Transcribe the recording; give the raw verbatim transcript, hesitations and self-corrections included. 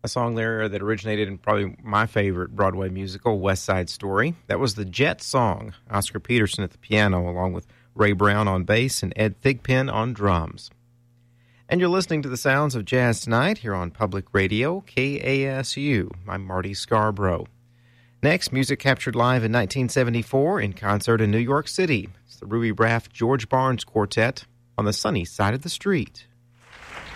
A song there that originated in probably my favorite Broadway musical, West Side Story. That was the Jet Song. Oscar Peterson at the piano, along with Ray Brown on bass and Ed Thigpen on drums. And you're listening to the sounds of jazz tonight here on Public Radio, K A S U. I'm Marty Scarborough. Next, music captured live in nineteen seventy-four in concert in New York City. It's the Ruby Braff George Barnes Quartet on the Sunny Side of the Street.